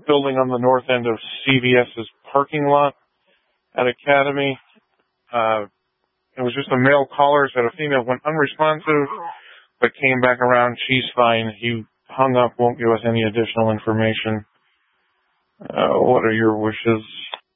building on the north end of CVS's parking lot at Academy. It was just a male caller, said a female went unresponsive, but came back around. She's fine. He hung up, won't give us any additional information. What are your wishes?